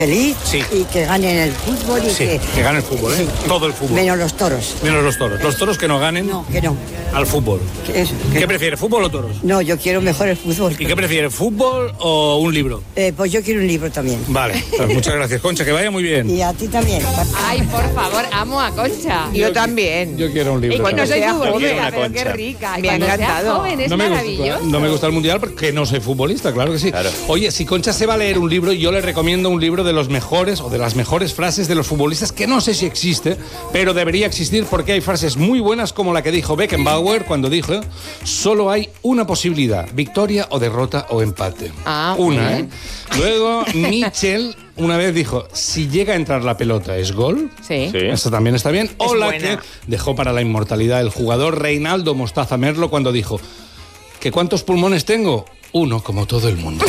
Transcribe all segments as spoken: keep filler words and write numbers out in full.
feliz sí. y que ganen el fútbol y sí, que... que gane el fútbol, ¿eh? Sí. Todo el fútbol. Menos los toros. Menos los toros. Los toros que no ganen... No, que no. Al fútbol. ¿Qué, es, ¿Qué que... prefiere, fútbol o toros? No, yo quiero mejor el fútbol. ¿Y qué prefiere, fútbol o un libro? Eh, pues yo quiero un libro también. Vale, pues muchas gracias, Concha, que vaya muy bien. Y a ti también. Ay, por favor, amo a Concha. Yo, yo también. Yo quiero un libro. Y cuando soy futbolista, pero Concha. qué rica. Y Me ha cuando encantado. sea joven, es no me maravilloso. Gusta, no me gusta el mundial porque no soy futbolista, claro que sí. Claro. Oye, si Concha se va a leer un libro, yo le recomiendo un libro de los mejores o de las mejores frases de los futbolistas, que no sé si existe, pero debería existir porque hay frases muy buenas como la que dijo Beckenbauer cuando dijo: solo hay una posibilidad, victoria o derrota o empate. Ah, una, bien. ¿eh? Luego Mitchell una vez dijo: si llega a entrar la pelota, ¿es gol? Sí. Sí. Esto también está bien. O Es la buena. que dejó para la inmortalidad el jugador Reinaldo Mostaza Merlo cuando dijo: ¿que cuántos pulmones tengo? Uno, como todo el mundo.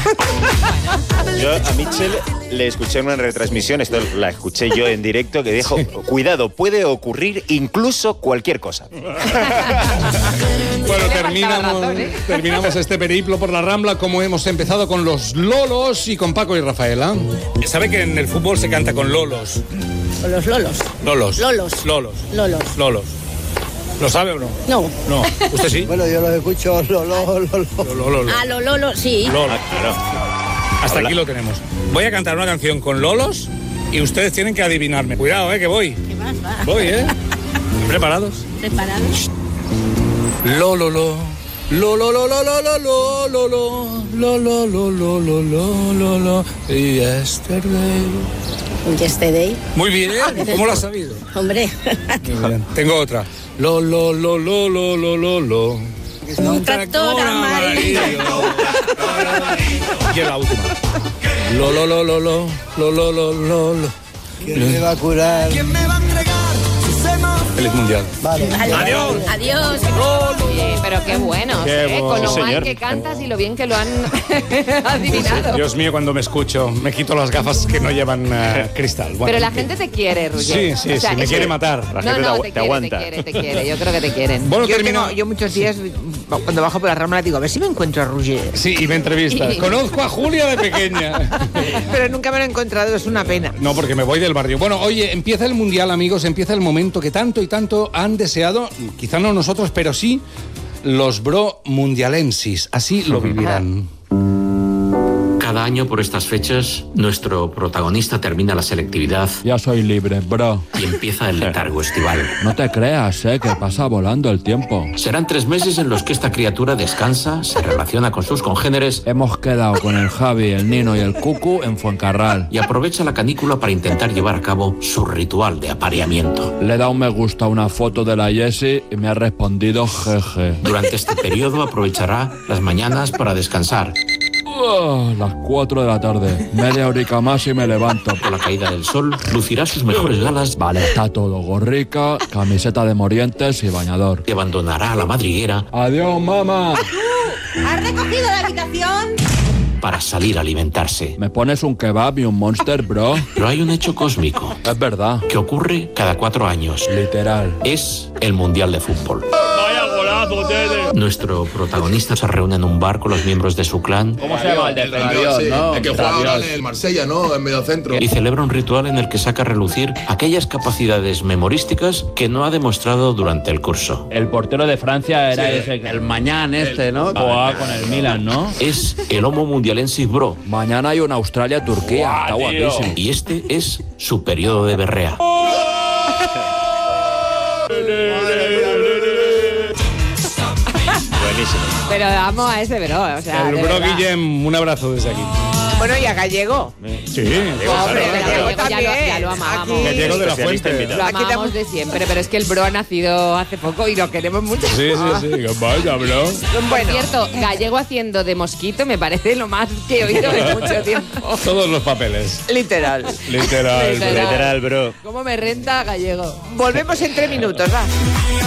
Yo a Mitchell le escuché en una retransmisión, esto la escuché yo en directo, que dijo: cuidado, puede ocurrir incluso cualquier cosa. Bueno, terminamos, razón, ¿eh? terminamos este periplo por la Rambla como hemos empezado con los Lolos y con Paco y Rafaela. ¿Sabe que en el fútbol se canta con Lolos? Con los lolos. Lolos. Lolos. Lolos. Lolos. Lolos. ¿Lo sabe o no? No. No. ¿Usted sí? Bueno, yo lo escucho, lo, lo, lo, lo. Lolo, Lolo. A los lolos, sí. Lolo. Ah, claro. Hasta Hola. aquí lo tenemos. Voy a cantar una canción con Lolos y ustedes tienen que adivinarme. Cuidado, eh, que voy. ¿Qué más va? Voy, eh. ¿Preparados? ¿Preparados? Lo lo lo lo lo lo lo lo lo lo lo lo lo lo lo lo lo lo lo lo yesterday. Un yesterday. Muy bien, ¿cómo lo has sabido? Hombre. Muy bien. Tengo otra. Lo lo lo lo lo lo lo lo. Un tractor amarillo. Y en la última. Lo lo lo lo lo lo lo lo lo lo. ¿Quién me va a curar? Feliz mundial. Vale. Adiós. Adiós. Oye, pero qué bueno, Qué ¿eh? bueno. Con lo Sí, mal señor. que cantas y lo bien que lo han adivinado. Dios mío, cuando me escucho, me quito las gafas que no llevan eh, cristal. Bueno, Pero la en fin. gente te quiere, Roger. Sí, sí, sí, me es quiere que- matar. La No, gente no, te te, agu- te quiere, aguanta. te quiere, te quiere. Yo creo que te quieren. Bueno, Yo, termino. tengo- yo muchos días, cuando bajo por la Rambla, digo, a ver si me encuentro a Roger. Sí, y me entrevistas. Y- Conozco a Julia de pequeña. Pero nunca me lo he encontrado, es una pena. No, porque me voy del barrio. Bueno, oye, empieza el Mundial, amigos, empieza el momento que tanto y tanto han deseado, quizá no nosotros, pero sí los bro mundialensis. Así lo vivirán. Cada año por estas fechas, nuestro protagonista termina la selectividad Ya soy libre, bro. y empieza el letargo estival. No te creas, eh, que pasa volando el tiempo. Serán tres meses en los que esta criatura descansa, se relaciona con sus congéneres Hemos quedado con el Javi, el Nino y el Cucu en Fuencarral. y aprovecha la canícula para intentar llevar a cabo su ritual de apareamiento. Le he dado un me gusta a una foto de la Jessie y me ha respondido jeje. Durante este periodo aprovechará las mañanas para descansar. Oh, las cuatro de la tarde. Media horica más y me levanto. Con la caída del sol, lucirá sus mejores galas Vale, está todo. Gorrica, camiseta de morientes y bañador. y abandonará a la madriguera Adiós, mamá. ¿Has recogido la habitación? para salir a alimentarse. ¿Me pones un kebab y un monster, bro? Pero hay un hecho cósmico Es verdad. que ocurre cada cuatro años. Literal. Es el Mundial de Fútbol. Nuestro protagonista se reúne en un bar con los miembros de su clan ¿Cómo se llama el de Sí, el que juega ahora en el Marsella, ¿no? En mediocentro. y celebra un ritual en el que saca a relucir aquellas capacidades memorísticas que no ha demostrado durante el curso. El portero de Francia era Sí. ese, el Mañán este, ¿no? Jugaba con el Milan, ¿no? Es el Homo Mundialensis Bro Mañana hay una Australia-Turquía. Está guapísimo. y este es su periodo de berrea. Buenísimo. Pero amo a ese bro, o sea, El de bro verdad. Guillem, un abrazo desde aquí. Bueno, y a Gallego. Sí. Hombre, Claro, Gallego ya lo- también. ya lo amábamos. Aquí- Gallego de la Especialista Fuente. invitado. Lo Aquí amamos estamos- de siempre, pero es que el bro ha nacido hace poco y lo queremos mucho. Sí, sí, sí. Vaya, bro. Por Bueno, cierto, Gallego haciendo de mosquito me parece lo más que he oído en mucho tiempo. Todos los papeles. literal. Literal, bro. Literal. Literal, bro. ¿Cómo me renta Gallego? Volvemos en tres minutos, va.